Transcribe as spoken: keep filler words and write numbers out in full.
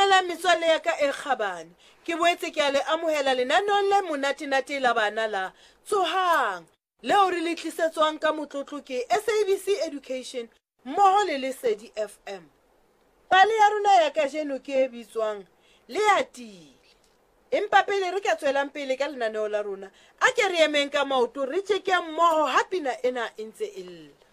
Dumela metswalle ya ka e kgabane. Ke boetse ke a le amohela lenanong le monate-nate la bana la Tsohang. Leo re le tlisetswang ka motlotlo ke S A B C Education mmoho le Lesedi F M. Pale ya rona ya kajeno ke e bitswang Leatile. Empa pele re ka tswelang pele ka lenaneo la rona, a ke re emeng ka maoto re tjeke mmoho ha pina ena e ntse e lla.